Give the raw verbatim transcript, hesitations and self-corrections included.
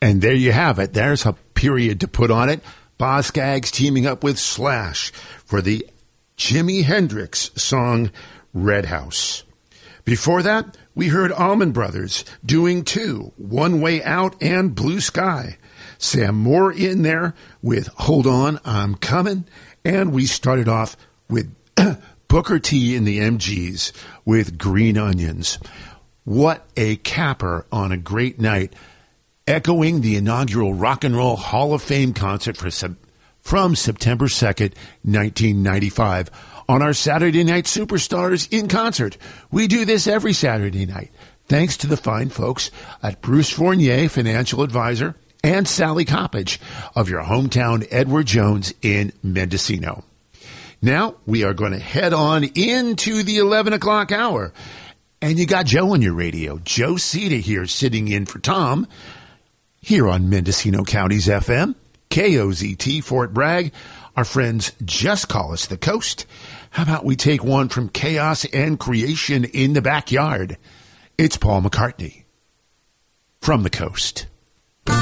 And there you have it. There's a period to put on it. Boz Scaggs teaming up with Slash for the Jimi Hendrix song Red House. Before that, we heard Allman Brothers doing two, One Way Out and Blue Sky. Sam Moore in there with Hold On, I'm Coming. And we started off with Booker T and the M Gs with Green Onions. What a capper on a great night, echoing the inaugural Rock and Roll Hall of Fame concert for sub- from September second, nineteen ninety-five. On our Saturday Night Superstars in Concert. We do this every Saturday night, thanks to the fine folks at Bruce Fournier, financial advisor, and Sally Coppage of your hometown Edward Jones in Mendocino. Now, we are going to head on into the eleven o'clock hour. And you got Joe on your radio. Joe Cita here sitting in for Tom here on Mendocino County's F M, K O Z T, Fort Bragg. Our friends just call us the Coast. How about we take one from Chaos and Creation in the Backyard? It's Paul McCartney from the Coast.